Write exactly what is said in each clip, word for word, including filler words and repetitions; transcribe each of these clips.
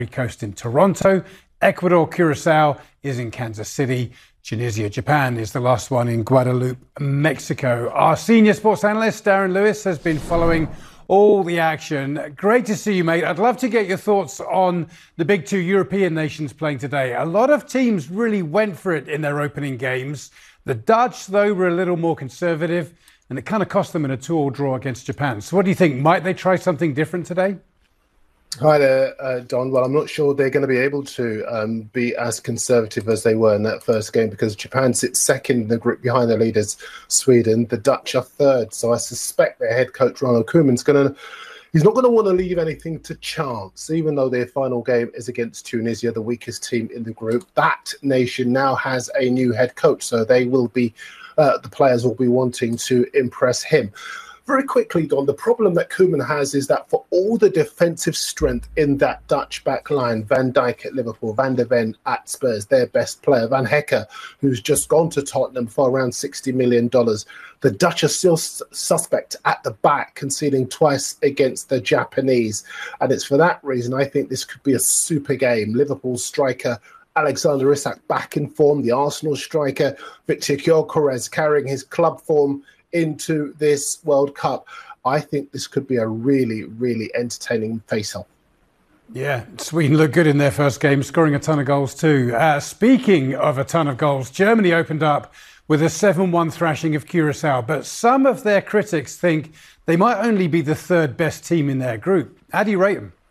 Coast in Toronto. Ecuador, Curacao is in Kansas City. Tunisia, Japan is the last one in Guadeloupe, Mexico. Our senior sports analyst, Darren Lewis, has been following all the action. Great to see you, mate. I'd love to get your thoughts on the big two European nations playing today. A lot of teams really went for it in their opening games. The Dutch, though, were a little more conservative, and it kind of cost them in a two-all draw against Japan. So what do you think? Might they try something different today? Hi there, uh, Don. Well, I'm not sure they're going to be able to um, be as conservative as they were in that first game, because Japan sits second in the group behind their leaders, Sweden. The Dutch are third. So I suspect their head coach, Ronald Koeman's going to, he's not going to want to leave anything to chance, even though their final game is against Tunisia, the weakest team in the group. That nation now has a new head coach, so they will be, uh, the players will be wanting to impress him. Very quickly, Don, the problem that Koeman has is that for all the defensive strength in that Dutch back line, Van Dijk at Liverpool, Van der Ven at Spurs, their best player, Van Hecker, who's just gone to Tottenham for around sixty million dollars, the Dutch are still suspect at the back, conceding twice against the Japanese. And it's for that reason I think this could be a super game. Liverpool's striker Alexander Isak back in form, the Arsenal striker Victor Gyökeres carrying his club form into this World Cup. I think this could be a really, really entertaining face-off. Yeah, Sweden looked good in their first game, scoring a ton of goals too. Uh, speaking of a ton of goals, Germany opened up with a seven one thrashing of Curacao, but some of their critics think they might only be the third best team in their group. How do you rate them?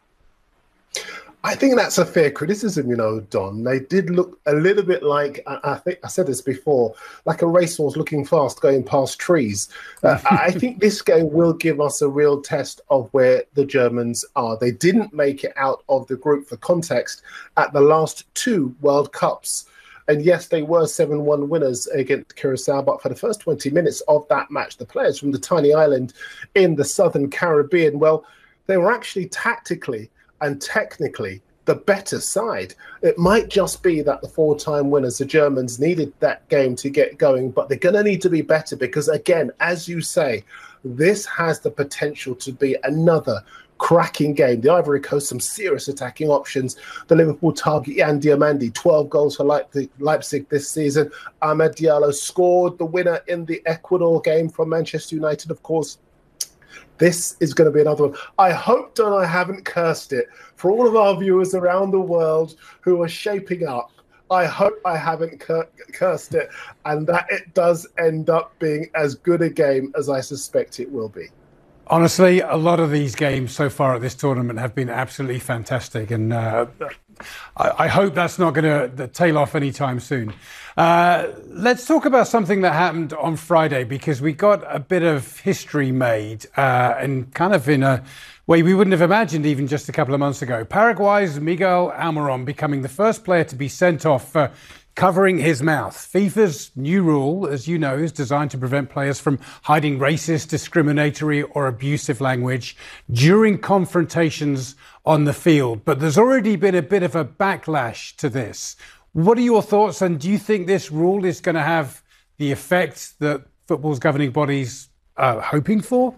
I think that's a fair criticism, you know, Don. They did look a little bit like, I think I said this before, like a racehorse looking fast going past trees. Uh, I think this game will give us a real test of where the Germans are. They didn't make it out of the group, for context, at the last two World Cups. And yes, they were seven one winners against Curacao, but for the first twenty minutes of that match, the players from the tiny island in the southern Caribbean, well, they were actually tactically and technically the better side. It might just be that the four-time winners, the Germans, needed that game to get going, but they're going to need to be better because, again, as you say, this has the potential to be another cracking game. The Ivory Coast, some serious attacking options. The Liverpool target, Yan Diomande, twelve goals for Leipzig this season. Amad Diallo scored the winner in the Ecuador game from Manchester United, of course. This is going to be another one. I hope, Don, I haven't cursed it. For all of our viewers around the world who are shaping up, I hope I haven't cur cursed it and that it does end up being as good a game as I suspect it will be. Honestly, a lot of these games so far at this tournament have been absolutely fantastic, and uh, I, I hope that's not going to tail off anytime soon. Uh, let's talk about something that happened on Friday, because we got a bit of history made, uh, and kind of in a way we wouldn't have imagined even just a couple of months ago. Paraguay's Miguel Almiron becoming the first player to be sent off for covering his mouth. FIFA's new rule, as you know, is designed to prevent players from hiding racist, discriminatory or abusive language during confrontations on the field. But there's already been a bit of a backlash to this. What are your thoughts, and do you think this rule is going to have the effect that football's governing bodies are hoping for?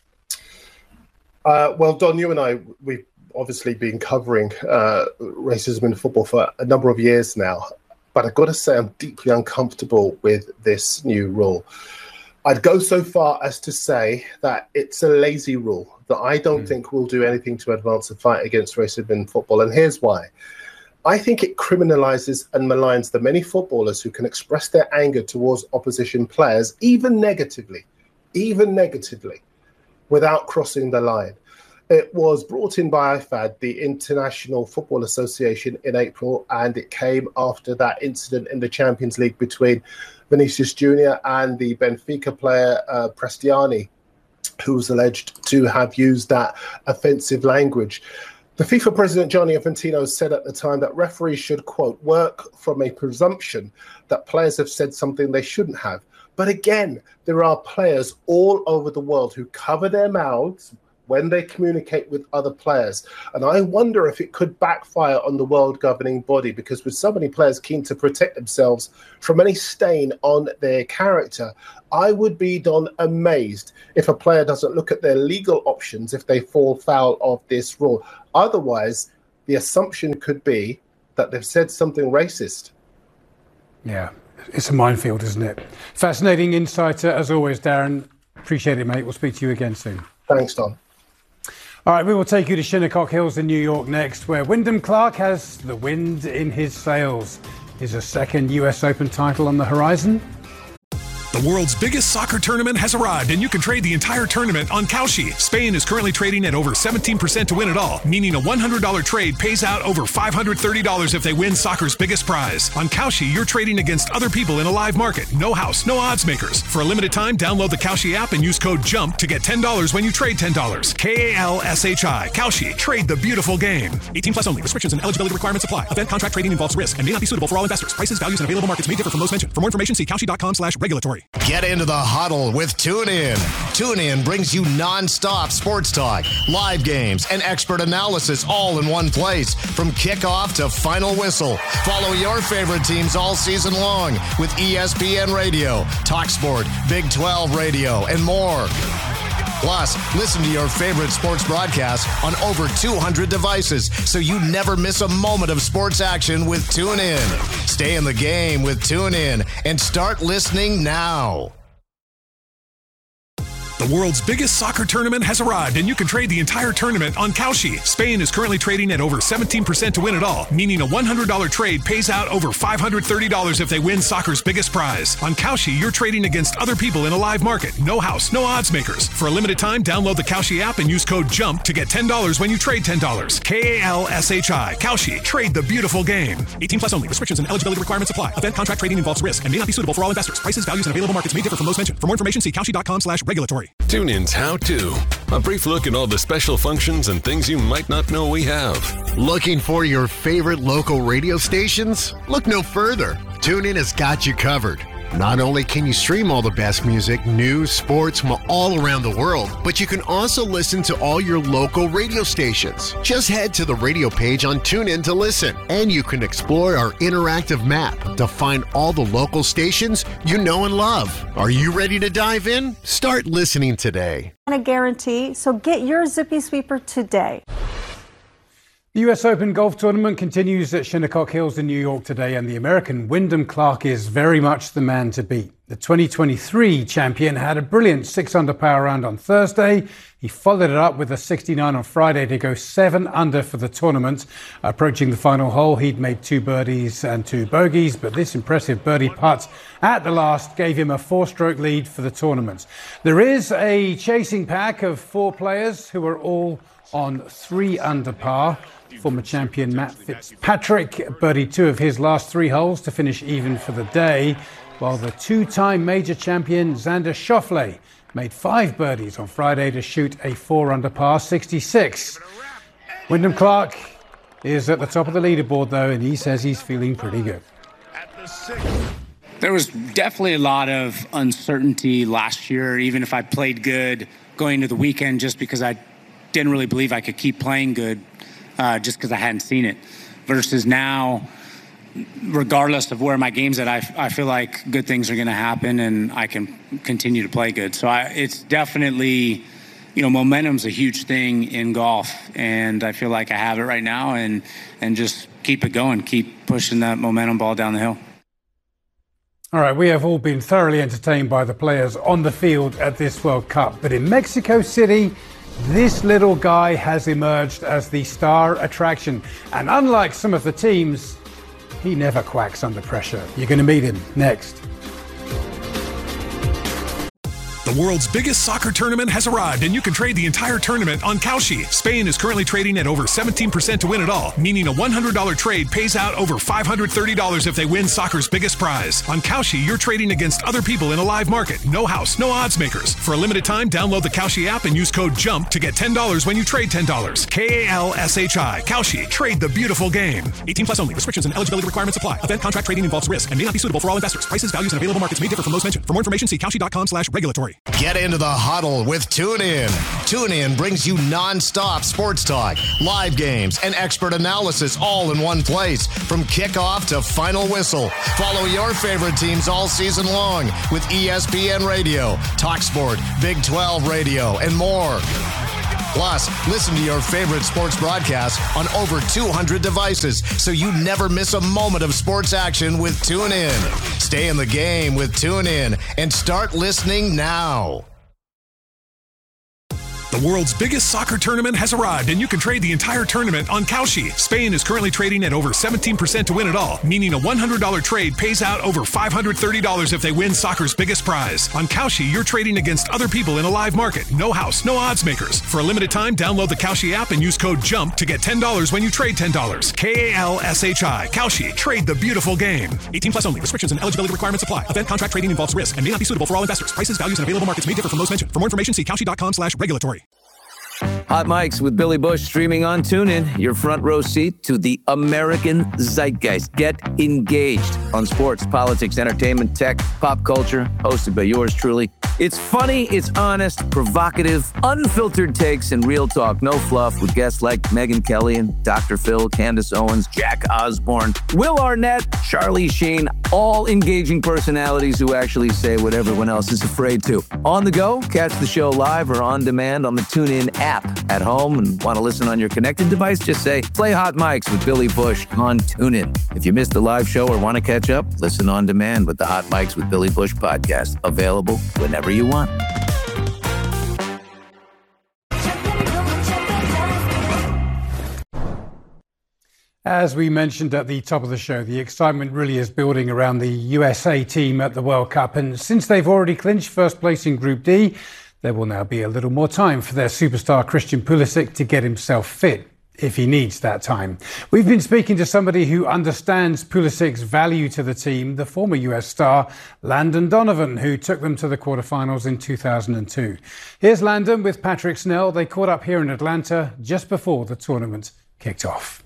Uh, well, Don, you and I, we've obviously been covering uh, racism in football for a number of years now. But I've got to say I'm deeply uncomfortable with this new rule. I'd go so far as to say that it's a lazy rule that I don't mm. think will do anything to advance the fight against racism in football. And here's why. I think it criminalizes and maligns the many footballers who can express their anger towards opposition players, even negatively, even negatively, without crossing the line. It was brought in by I F A D, the International Football Association, in April, and it came after that incident in the Champions League between Vinicius Junior and the Benfica player uh, Prestiani, who was alleged to have used that offensive language. The FIFA president, Gianni Infantino, said at the time that referees should, quote, work from a presumption that players have said something they shouldn't have. But again, there are players all over the world who cover their mouths when they communicate with other players. And I wonder if it could backfire on the world governing body, because with so many players keen to protect themselves from any stain on their character, I would be, Don, amazed if a player doesn't look at their legal options if they fall foul of this rule. Otherwise, the assumption could be that they've said something racist. Yeah, it's a minefield, isn't it? Fascinating insight, as always, Darren. Appreciate it, mate. We'll speak to you again soon. Thanks, Tom. All right, we will take you to Shinnecock Hills in New York next, where Wyndham Clark has the wind in his sails. Is a second U S Open title on the horizon? The world's biggest soccer tournament has arrived, and you can trade the entire tournament on Kalshi. Spain is currently trading at over seventeen percent to win it all, meaning a one hundred dollars trade pays out over five hundred thirty dollars if they win soccer's biggest prize. On Kalshi, you're trading against other people in a live market. No house, no odds makers. For a limited time, download the Kalshi app and use code JUMP to get ten dollars when you trade ten dollars. K A L S H I. Kalshi. Trade the beautiful game. eighteen plus only. Restrictions and eligibility requirements apply. Event contract trading involves risk and may not be suitable for all investors. Prices, values, and available markets may differ from those mentioned. For more information, see Kalshi.com slash regulatory. Get into the huddle with TuneIn. TuneIn brings you non-stop sports talk, live games, and expert analysis all in one place from kickoff to final whistle. Follow your favorite teams all season long with E S P N Radio, TalkSport, Big twelve Radio, and more. Plus, listen to your favorite sports broadcasts on over two hundred devices so you never miss a moment of sports action with TuneIn. Stay in the game with TuneIn and start listening now. The world's biggest soccer tournament has arrived, and you can trade the entire tournament on Kalshi. Spain is currently trading at over seventeen percent to win it all, meaning a one hundred dollars trade pays out over five hundred thirty dollars if they win soccer's biggest prize. On Kalshi, you're trading against other people in a live market. No house, no odds makers. For a limited time, download the Kalshi app and use code JUMP to get ten dollars when you trade ten dollars. K A L S H I. Kalshi. Trade the beautiful game. eighteen plus only. Restrictions and eligibility requirements apply. Event contract trading involves risk and may not be suitable for all investors. Prices, values, and available markets may differ from those mentioned. For more information, see Kalshi.com slash regulatory. TuneIn's How To. A brief look at all the special functions and things you might not know we have. Looking for your favorite local radio stations? Look no further. TuneIn has got you covered. Not only can you stream all the best music, news, sports from all around the world, but you can also listen to all your local radio stations. Just head to the radio page on TuneIn to listen, and you can explore our interactive map to find all the local stations you know and love. Are you ready to dive in? Start listening today. A guarantee, so get your Zippy Sweeper today. The U S Open golf tournament continues at Shinnecock Hills in New York today, and the American Wyndham Clark is very much the man to beat. The twenty twenty-three champion had a brilliant six under par round on Thursday. He followed it up with a sixty-nine on Friday to go seven under for the tournament. Approaching the final hole, he'd made two birdies and two bogeys, but this impressive birdie putt at the last gave him a four-stroke lead for the tournament. There is a chasing pack of four players who are all on three under par. Former champion Matt Fitzpatrick birdied two of his last three holes to finish even for the day, while the two-time major champion Xander Schauffele made five birdies on Friday to shoot a four under par sixty-six. Wyndham Clark is at the top of the leaderboard, though, and he says he's feeling pretty good. There was definitely a lot of uncertainty last year, even if I played good going into the weekend, just because I didn't really believe I could keep playing good. Uh, just because I hadn't seen it, versus now, regardless of where my game's at, I, I feel like good things are going to happen and I can continue to play good. So I, it's definitely, you know, momentum's a huge thing in golf, and I feel like I have it right now, and and just keep it going, keep pushing that momentum ball down the hill. All right, we have all been thoroughly entertained by the players on the field at this World Cup, but in Mexico City, this little guy has emerged as the star attraction. And unlike some of the teams, he never quacks under pressure. You're going to meet him next. The world's biggest soccer tournament has arrived, and you can trade the entire tournament on Kalshi. Spain is currently trading at over seventeen percent to win it all, meaning a one hundred dollars trade pays out over five hundred thirty dollars if they win soccer's biggest prize. On Kalshi, you're trading against other people in a live market. No house, no odds makers. For a limited time, download the Kalshi app and use code JUMP to get ten dollars when you trade ten dollars. K A L S H I. Kalshi. Trade the beautiful game. eighteen plus only. Restrictions and eligibility requirements apply. Event contract trading involves risk and may not be suitable for all investors. Prices, values, and available markets may differ from those mentioned. For more information, see Kalshi.com slash regulatory. Get into the huddle with TuneIn. TuneIn brings you non-stop sports talk, live games, and expert analysis all in one place from kickoff to final whistle. Follow your favorite teams all season long with E S P N Radio, TalkSport, Big twelve Radio, and more. Plus, listen to your favorite sports broadcast on over two hundred devices so you never miss a moment of sports action with TuneIn. Stay in the game with TuneIn and start listening now. The world's biggest soccer tournament has arrived, and you can trade the entire tournament on Kalshi. Spain is currently trading at over seventeen percent to win it all, meaning a one hundred dollars trade pays out over five hundred thirty dollars if they win soccer's biggest prize. On Kalshi, you're trading against other people in a live market. No house, no odds makers. For a limited time, download the Kalshi app and use code JUMP to get ten dollars when you trade ten dollars. K A L S H I. Kalshi. Trade the beautiful game. eighteen plus only. Restrictions and eligibility requirements apply. Event contract trading involves risk and may not be suitable for all investors. Prices, values, and available markets may differ from those mentioned. For more information, see Kalshi.com slash regulatory. Hot Mics with Billy Bush streaming on TuneIn. Your front row seat to the American zeitgeist. Get engaged on sports, politics, entertainment, tech, pop culture. Hosted by yours truly. It's funny, it's honest, provocative, unfiltered takes, and real talk. No fluff with guests like Megyn Kelly and Doctor Phil, Candace Owens, Jack Osborne, Will Arnett, Charlie Sheen. All engaging personalities who actually say what everyone else is afraid to. On the go, catch the show live or on demand on the TuneIn app. At home and want to listen on your connected device, just say, play Hot Mics with Billy Bush on TuneIn. If you missed the live show or want to catch up, listen on demand with the Hot Mics with Billy Bush podcast. Available whenever you want. As we mentioned at the top of the show, the excitement really is building around the U S A team at the World Cup. And since they've already clinched first place in Group D, there will now be a little more time for their superstar Christian Pulisic to get himself fit, if he needs that time. We've been speaking to somebody who understands Pulisic's value to the team, the former U S star Landon Donovan, who took them to the quarterfinals in two thousand two. Here's Landon with Patrick Snell. They caught up here in Atlanta just before the tournament kicked off.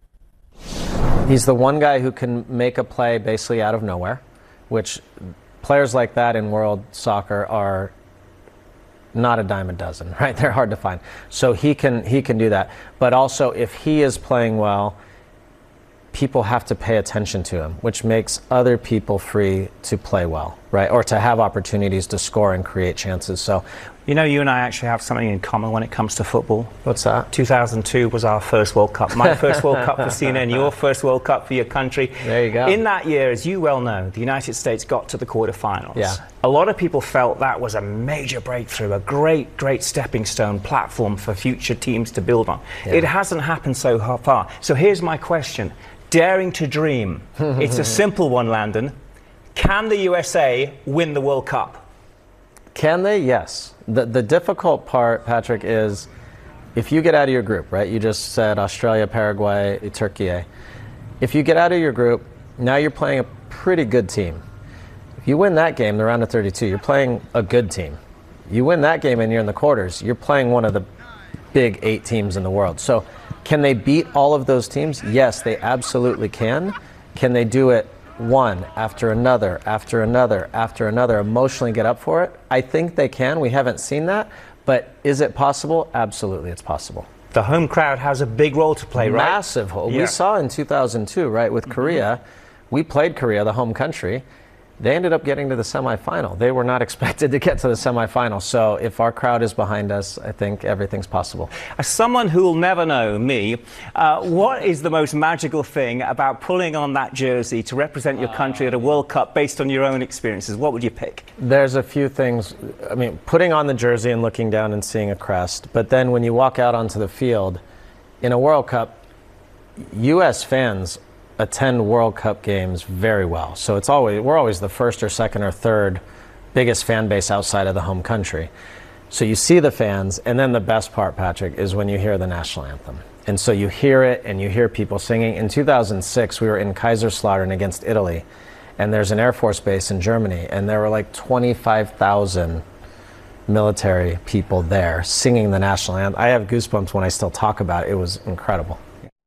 He's the one guy who can make a play basically out of nowhere, which players like that in world soccer are not a dime a dozen, right? They're hard to find. So he can he can do that. But also, if he is playing well, people have to pay attention to him, which makes other people free to play well, right? Or to have opportunities to score and create chances. So, you know, you and I actually have something in common when it comes to football. What's that? two thousand two was our first World Cup. My first World Cup for C N N, your first World Cup for your country. There you go. In that year, as you well know, the United States got to the quarterfinals. Yeah. A lot of people felt that was a major breakthrough, a great, great stepping stone platform for future teams to build on. Yeah. It hasn't happened so far. So here's my question. Daring to dream. It's a simple one, Landon. Can the U S A win the World Cup? Can they? Yes. The the difficult part, Patrick, is if you get out of your group, right? You just said Australia, Paraguay, Turkey. If you get out of your group, now you're playing a pretty good team. If you win that game, the round of thirty-two, you're playing a good team. You win that game and you're in the quarters, you're playing one of the big eight teams in the world. So can they beat all of those teams? Yes, they absolutely can. Can they do it one after another, after another, after another, emotionally get up for it? I think they can. We haven't seen that. But is it possible? Absolutely, it's possible. The home crowd has a big role to play, right? Massive role. Yeah. We saw in two thousand two, right, with mm-hmm. Korea. We played Korea, the home country. They ended up getting to the semifinal. They were not expected to get to the semifinal. So if our crowd is behind us, I think everything's possible. As someone who will never know, me, uh, what is the most magical thing about pulling on that jersey to represent your country at a World Cup based on your own experiences? What would you pick? There's a few things. I mean, putting on the jersey and looking down and seeing a crest. But then when you walk out onto the field, in a World Cup, U S fans attend World Cup games very well. So it's always we're always the first or second or third biggest fan base outside of the home country. So you see the fans, and then the best part, Patrick, is when you hear the national anthem. And so you hear it and you hear people singing. In two thousand six, we were in Kaiserslautern against Italy, and there's an Air Force base in Germany, and there were like twenty-five thousand military people there singing the national anthem. I have goosebumps when I still talk about it. It was incredible.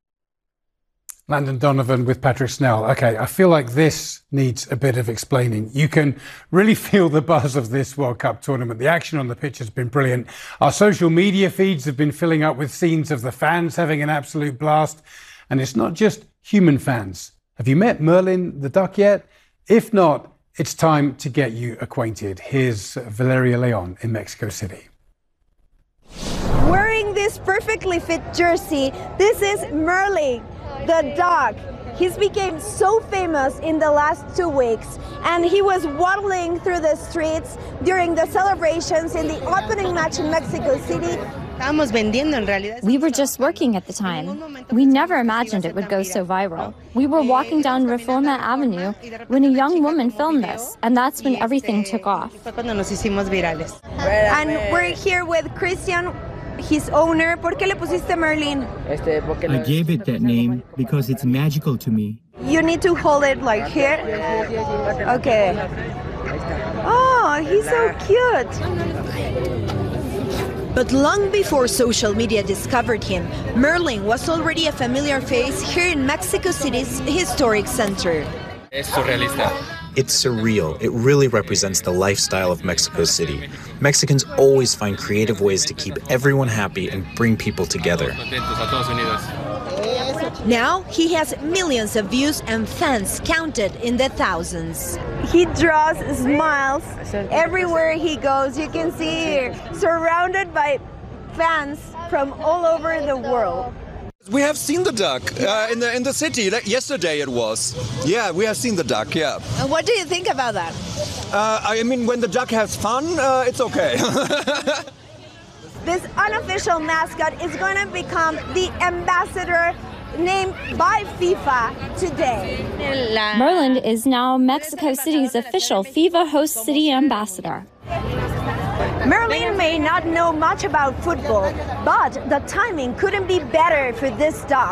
Landon Donovan with Patrick Snell. Okay, I feel like this needs a bit of explaining. You can really feel the buzz of this World Cup tournament. The action on the pitch has been brilliant. Our social media feeds have been filling up with scenes of the fans having an absolute blast. And it's not just human fans. Have you met Merlin the duck yet? If not, it's time to get you acquainted. Here's Valeria Leon in Mexico City. Wearing this this perfectly fit jersey. This is Merlin, the dog. He's became so famous in the last two weeks, and he was waddling through the streets during the celebrations in the opening match in Mexico City. We were just working at the time. We never imagined it would go so viral. We were walking down Reforma Avenue when a young woman filmed us, and that's when everything took off. And we're here with Christian, his owner. ¿Por qué le pusiste Merlin? I gave it that name because it's magical to me. You need to hold it like here. Okay. Oh, he's so cute. But long before social media discovered him, Merlin was already a familiar face here in Mexico City's historic center. It's surreal. It really represents the lifestyle of Mexico City. Mexicans always find creative ways to keep everyone happy and bring people together. Now he has millions of views and fans counted in the thousands. He draws smiles everywhere he goes. You can see here, surrounded by fans from all over the world. We have seen the duck uh, in the in the city. Yesterday it was. Yeah, we have seen the duck. Yeah. And what do you think about that? Uh, I mean, when the duck has fun, uh, it's okay. This unofficial mascot is going to become the ambassador named by FIFA today. Merlin is now Mexico City's official FIFA host city ambassador. Merlin may not know much about football, but the timing couldn't be better for this dog.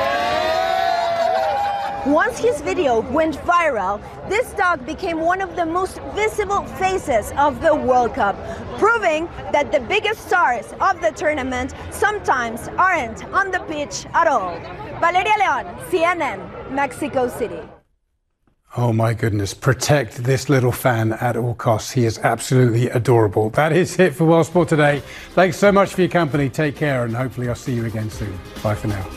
Once his video went viral, this dog became one of the most visible faces of the World Cup, proving that the biggest stars of the tournament sometimes aren't on the pitch at all. Valeria Leon, C N N, Mexico City. Oh my goodness, protect this little fan at all costs. He is absolutely adorable. That is it for World Sport Today. Thanks so much for your company. Take care, and hopefully I'll see you again soon. Bye for now.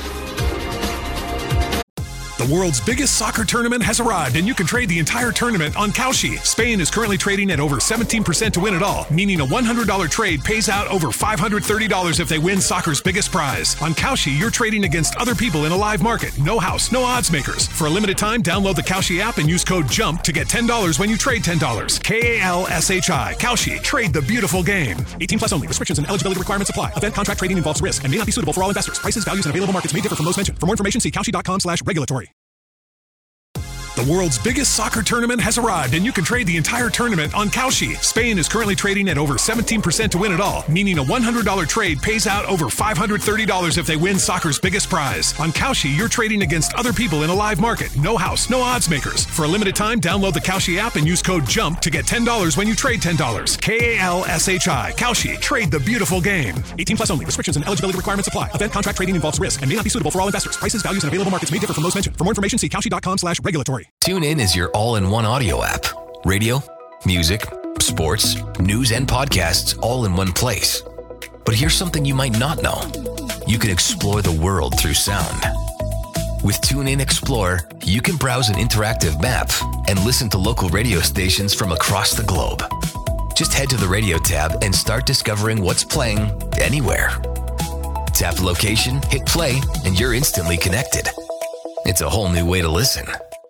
The world's biggest soccer tournament has arrived, and you can trade the entire tournament on Kalshi. Spain is currently trading at over seventeen percent to win it all, meaning a one hundred dollars trade pays out over five hundred thirty dollars if they win soccer's biggest prize. On Kalshi, you're trading against other people in a live market. No house, no odds makers. For a limited time, download the Kalshi app and use code JUMP to get ten dollars when you trade ten dollars. K A L S H I. Kalshi. Trade the beautiful game. eighteen plus only. Restrictions and eligibility requirements apply. Event contract trading involves risk and may not be suitable for all investors. Prices, values, and available markets may differ from those mentioned. For more information, see Kalshi.com slash regulatory. The world's biggest soccer tournament has arrived, and you can trade the entire tournament on Kalshi. Spain is currently trading at over seventeen percent to win it all, meaning a one hundred dollars trade pays out over five hundred thirty dollars if they win soccer's biggest prize. On Kalshi, you're trading against other people in a live market. No house, no odds makers. For a limited time, download the Kalshi app and use code JUMP to get ten dollars when you trade ten dollars. K A L S H I. Kalshi. Trade the beautiful game. eighteen plus only. Restrictions and eligibility requirements apply. Event contract trading involves risk and may not be suitable for all investors. Prices, values, and available markets may differ from those mentioned. For more information, see Kalshi.com slash regulatory. TuneIn is your all-in-one audio app. Radio, music, sports, news, and podcasts all in one place. But here's something you might not know. You can explore the world through sound. With TuneIn Explorer, you can browse an interactive map and listen to local radio stations from across the globe. Just head to the radio tab and start discovering what's playing anywhere. Tap location, hit play, and you're instantly connected. It's a whole new way to listen.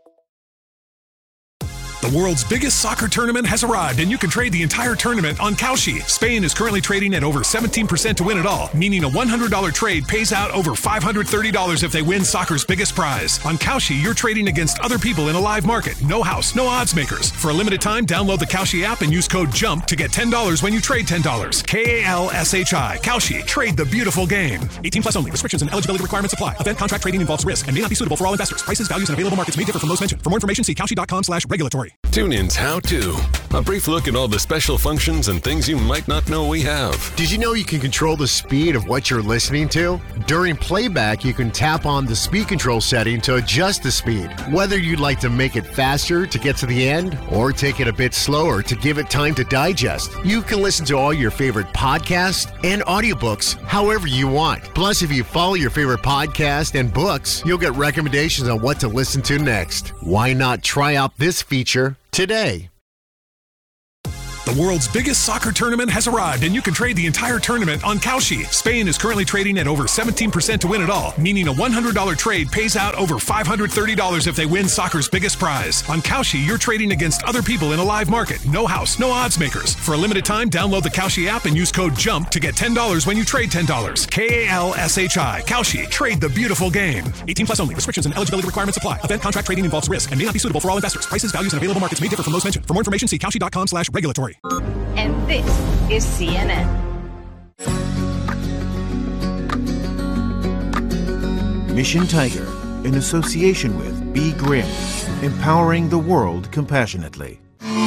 The world's biggest soccer tournament has arrived, and you can trade the entire tournament on Kalshi. Spain is currently trading at over seventeen percent to win it all, meaning a one hundred dollars trade pays out over five hundred thirty dollars if they win soccer's biggest prize. On Kalshi, you're trading against other people in a live market. No house, no odds makers. For a limited time, download the Kalshi app and use code JUMP to get ten dollars when you trade ten dollars. K A L S H I. Kalshi. Trade the beautiful game. eighteen plus only. Restrictions and eligibility requirements apply. Event contract trading involves risk and may not be suitable for all investors. Prices, values, and available markets may differ from those mentioned. For more information, see Kalshi.com slash regulatory. TuneIn's How To. A brief look at all the special functions and things you might not know we have. Did you know you can control the speed of what you're listening to? During playback, you can tap on the speed control setting to adjust the speed. Whether you'd like to make it faster to get to the end or take it a bit slower to give it time to digest, you can listen to all your favorite podcasts and audiobooks however you want. Plus, if you follow your favorite podcast and books, you'll get recommendations on what to listen to next. Why not try out this feature today? The world's biggest soccer tournament has arrived, and you can trade the entire tournament on Kalshi. Spain is currently trading at over seventeen percent to win it all, meaning a one hundred dollars trade pays out over five hundred thirty dollars if they win soccer's biggest prize. On Kalshi, you're trading against other people in a live market. No house, no odds makers. For a limited time, download the Kalshi app and use code JUMP to get ten dollars when you trade ten dollars. K A L S H I. Kalshi. Trade the beautiful game. eighteen plus only. Restrictions and eligibility requirements apply. Event contract trading involves risk and may not be suitable for all investors. Prices, values, and available markets may differ from those mentioned. For more information, see kalshi.com slash regulatory. And this is C N N. Mission Tiger, in association with Be Grim, empowering the world compassionately.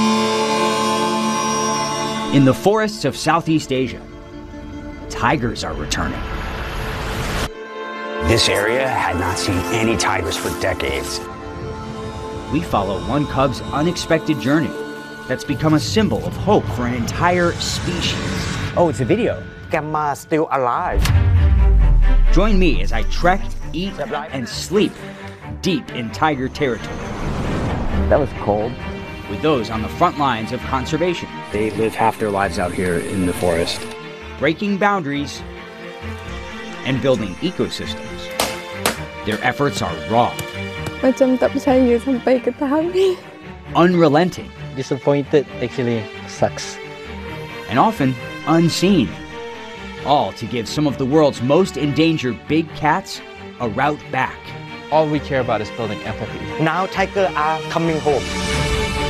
In the forests of Southeast Asia, tigers are returning. This area had not seen any tigers for decades. We follow one cub's unexpected journey that's become a symbol of hope for an entire species. Oh, it's a video. Gamma still alive. Join me as I trek, eat, and sleep deep in tiger territory. That was cold. With those on the front lines of conservation. They live half their lives out here in the forest. Breaking boundaries and building ecosystems. Their efforts are raw. Macam tak percaya sampai ke tahap ni. Unrelenting. Disappointed actually sucks. And often unseen. All to give some of the world's most endangered big cats a route back. All we care about is building empathy. Now tigers are coming home.